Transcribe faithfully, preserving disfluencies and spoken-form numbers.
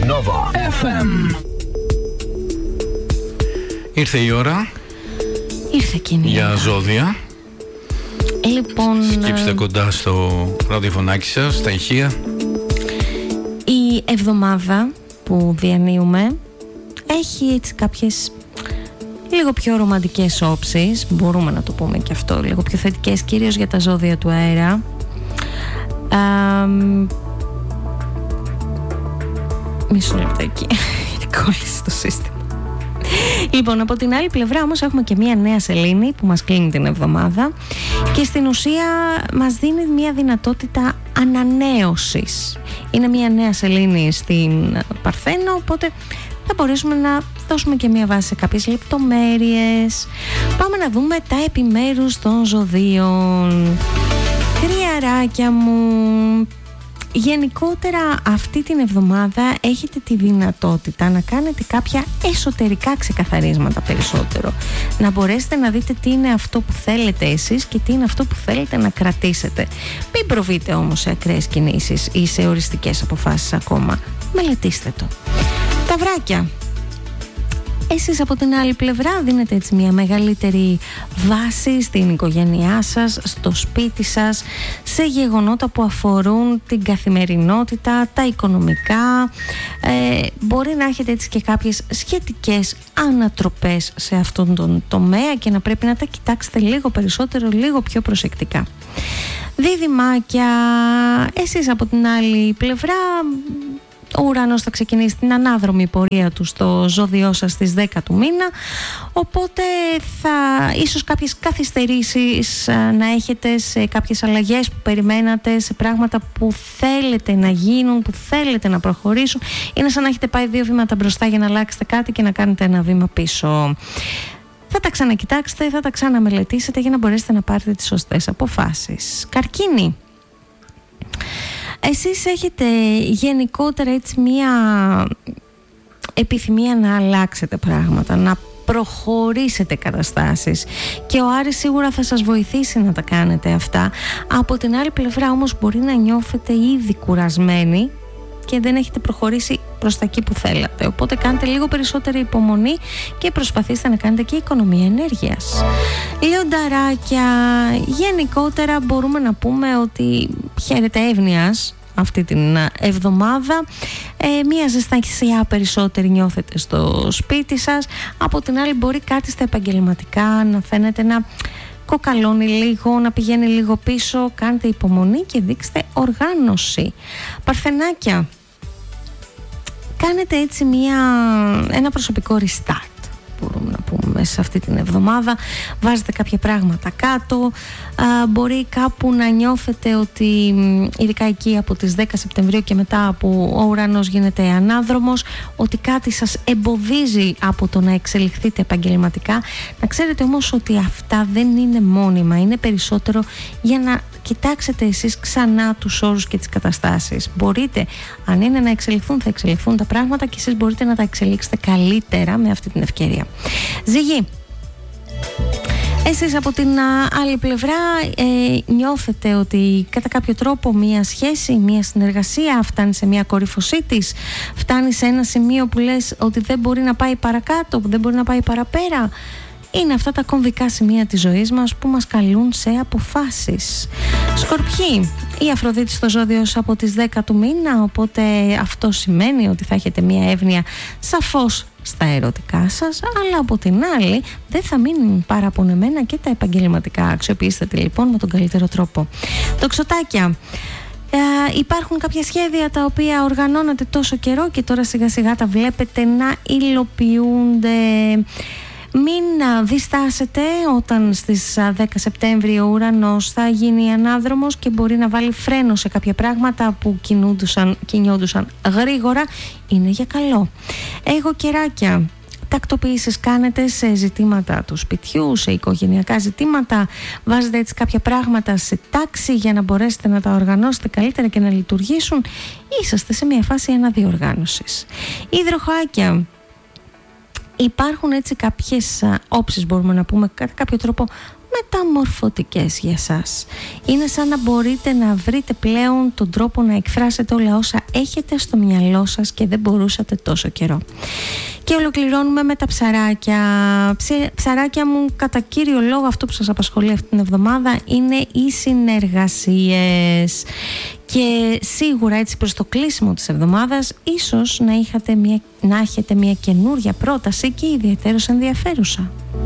Nova εφ εμ. Ήρθε η ώρα. Ήρθε εκείνη για ζώδια. Λοιπόν, σκύψτε κοντά στο ραδιοφωνάκι σας, στα ηχεία. Η εβδομάδα που διανύουμε έχει έτσι κάποιες λίγο πιο ρομαντικές όψεις, μπορούμε να το πούμε και αυτό, λίγο πιο θετικές, κυρίως για τα ζώδια του αέρα. Α, μισό λεπτάκι γιατί κόλλησε το σύστημα. Λοιπόν, από την άλλη πλευρά όμως έχουμε και μία νέα σελήνη που μας κλείνει την εβδομάδα και στην ουσία μας δίνει μία δυνατότητα ανανέωσης. Είναι μία νέα σελήνη στην Παρθένο, οπότε θα μπορέσουμε να δώσουμε και μία βάση σε κάποιες λεπτομέρειες. Πάμε να δούμε τα επιμέρους των ζωδίων. Κρυαράκια μου, γενικότερα αυτή την εβδομάδα έχετε τη δυνατότητα να κάνετε κάποια εσωτερικά ξεκαθαρίσματα περισσότερο. Να μπορέσετε να δείτε τι είναι αυτό που θέλετε εσείς και τι είναι αυτό που θέλετε να κρατήσετε. Μην προβείτε όμως σε ακραίες κινήσεις ή σε οριστικές αποφάσεις ακόμα. Μελετήστε το. Ταυράκια. Εσείς από την άλλη πλευρά δίνετε έτσι μια μεγαλύτερη βάση στην οικογένειά σας, στο σπίτι σας, σε γεγονότα που αφορούν την καθημερινότητα, τα οικονομικά. Ε, μπορεί να έχετε έτσι και κάποιες σχετικές ανατροπές σε αυτόν τον τομέα και να πρέπει να τα κοιτάξετε λίγο περισσότερο, λίγο πιο προσεκτικά. Δίδυμάκια, εσείς από την άλλη πλευρά, ο ουρανός θα ξεκινήσει την ανάδρομη πορεία του στο ζώδιό σας στις δέκα του μήνα, οπότε θα ίσως κάποιες καθυστερήσεις να έχετε σε κάποιες αλλαγές που περιμένατε, σε πράγματα που θέλετε να γίνουν, που θέλετε να προχωρήσουν. Είναι σαν να έχετε πάει δύο βήματα μπροστά για να αλλάξετε κάτι και να κάνετε ένα βήμα πίσω. Θα τα ξανακοιτάξετε, θα τα ξαναμελετήσετε για να μπορέσετε να πάρετε τις σωστές αποφάσεις. Καρκίνη. Εσείς έχετε γενικότερα έτσι μία επιθυμία να αλλάξετε πράγματα, να προχωρήσετε καταστάσεις και ο Άρης σίγουρα θα σας βοηθήσει να τα κάνετε αυτά. Από την άλλη πλευρά όμως μπορεί να νιώθετε ήδη κουρασμένοι και δεν έχετε προχωρήσει προς τα εκεί που θέλατε. Οπότε κάντε λίγο περισσότερη υπομονή και προσπαθήστε να κάνετε και οικονομία ενέργειας. Λιονταράκια, γενικότερα μπορούμε να πούμε ότι χαίρετε εύνοιας αυτή την εβδομάδα. Ε, μία ζεστασιά περισσότερη νιώθετε στο σπίτι σας. Από την άλλη μπορεί κάτι στα επαγγελματικά να φαίνεται να κοκαλώνει λίγο, να πηγαίνει λίγο πίσω. Κάντε υπομονή και δείξτε οργάνωση. Παρθενάκια, κάνετε έτσι μια, ένα προσωπικό restart, μπορούμε να πούμε, μέσα σε αυτή την εβδομάδα. Βάζετε κάποια πράγματα κάτω. Α, μπορεί κάπου να νιώθετε ότι, ειδικά εκεί από τις δέκα Σεπτεμβρίου και μετά που ο ουρανός γίνεται ανάδρομος, ότι κάτι σας εμποδίζει από το να εξελιχθείτε επαγγελματικά. Να ξέρετε όμως ότι αυτά δεν είναι μόνιμα, είναι περισσότερο για να κοιτάξετε εσείς ξανά τους όρους και τις καταστάσεις. Μπορείτε, αν είναι να εξελιχθούν, θα εξελιχθούν τα πράγματα και εσείς μπορείτε να τα εξελίξετε καλύτερα με αυτή την ευκαιρία. Ζυγή. Εσείς από την άλλη πλευρά ε, νιώθετε ότι κατά κάποιο τρόπο μία σχέση, μία συνεργασία φτάνει σε μία κορύφωσή της, φτάνει σε ένα σημείο που λες ότι δεν μπορεί να πάει παρακάτω, που δεν μπορεί να πάει παραπέρα. Είναι αυτά τα κομβικά σημεία της ζωής μας που μας καλούν σε αποφάσεις. Σκορπιοί, η Αφροδίτη στο ζώδιο από τις δέκα του μήνα, οπότε αυτό σημαίνει ότι θα έχετε μία εύνοια σαφώς στα ερωτικά σας, αλλά από την άλλη δεν θα μείνουν παραπονεμένα και τα επαγγελματικά. Αξιοποιήστε τη λοιπόν με τον καλύτερο τρόπο. Τοξοτάκια. Ε, υπάρχουν κάποια σχέδια τα οποία οργανώνατε τόσο καιρό και τώρα σιγά σιγά τα βλέπετε να υλοποιούνται. Μην διστάσετε όταν στις δέκα Σεπτέμβρη ο ουρανός θα γίνει ανάδρομος και μπορεί να βάλει φρένο σε κάποια πράγματα που κινιόντουσαν γρήγορα. Είναι για καλό. Εγώ κεράκια. Τακτοποιήσεις κάνετε σε ζητήματα του σπιτιού, σε οικογενειακά ζητήματα. Βάζετε έτσι κάποια πράγματα σε τάξη για να μπορέσετε να τα οργανώσετε καλύτερα και να λειτουργήσουν. Είσαστε σε μια φάση αναδιοργάνωσης. Υδροχοάκια. Υπάρχουν έτσι κάποιες όψεις, μπορούμε να πούμε, κατά κάποιο τρόπο μεταμορφωτικές για σας. Είναι σαν να μπορείτε να βρείτε πλέον τον τρόπο να εκφράσετε όλα όσα έχετε στο μυαλό σας και δεν μπορούσατε τόσο καιρό. Και ολοκληρώνουμε με τα ψαράκια. Ψαράκια μου, κατά κύριο λόγο αυτό που σας απασχολεί αυτή την εβδομάδα είναι οι συνεργασίες. Και σίγουρα έτσι προς το κλείσιμο της εβδομάδας ίσως να, είχατε μια, να έχετε μια καινούρια πρόταση και ιδιαίτερως ενδιαφέρουσα.